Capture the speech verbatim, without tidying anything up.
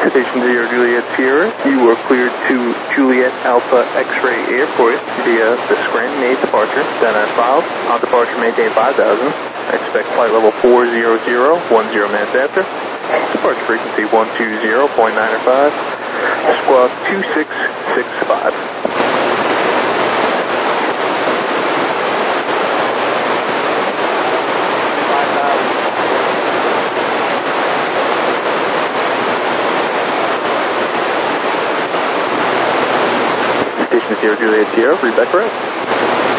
Station zero Juliet Sierra, you are cleared to Juliet Alpha X-Ray Airport via the Scranton eight departure, ten ninety-five, on departure maintain five thousand, expect flight level four zero zero, one zero minutes after, departure frequency one two zero point nine five, squawk two six six five. Station zero Juliet Sierra, read back correct.